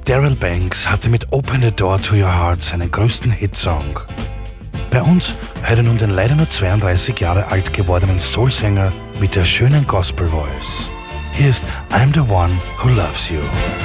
Daryl Banks hatte mit Open the Door to Your Heart seinen größten Hitsong. Bei uns hört er nun den leider nur 32 Jahre alt gewordenen Soulsänger mit der schönen Gospel Voice. Hier ist I'm the One Who Loves You.